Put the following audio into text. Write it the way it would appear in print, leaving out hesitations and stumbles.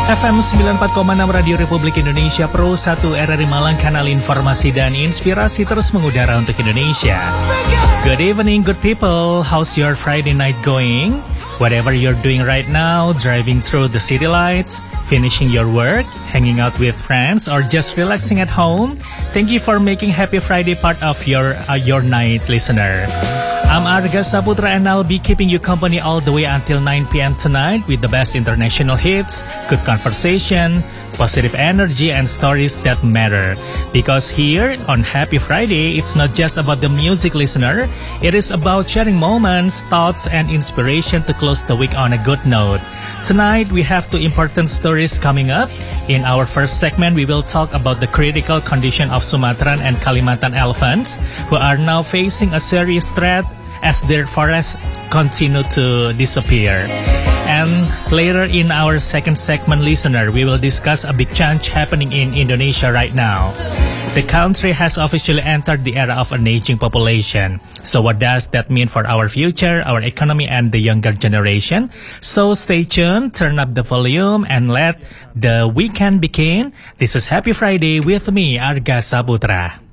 FM 94,6 Radio Republik Indonesia Pro 1 RRI Malang, kanal informasi dan inspirasi terus mengudara untuk Indonesia. Good evening, good people. How's your Friday night going? Whatever you're doing right now, driving through the city lights, finishing your work, hanging out with friends, or just relaxing at home, thank you for making Happy Friday part of your night, listener. I'm Arga Saputra and I'll be keeping you company all the way until 9 p.m. tonight with the best international hits, good conversation, positive energy, and stories that matter. Because here on Happy Friday, it's not just about the music, listener. It is about sharing moments, thoughts, and inspiration to close the week on a good note. Tonight, we have two important stories coming up. In our first segment, we will talk about the critical condition of Sumatran and Kalimantan elephants, who are now facing a serious threat as their forests continue to disappear. And later in our second segment, listener, we will discuss a big change happening in Indonesia right now. The country has officially entered the era of an aging population. So what does that mean for our future, our economy, and the younger generation? So stay tuned, turn up the volume, and let the weekend begin. This is Happy Friday with me, Arga Saputra.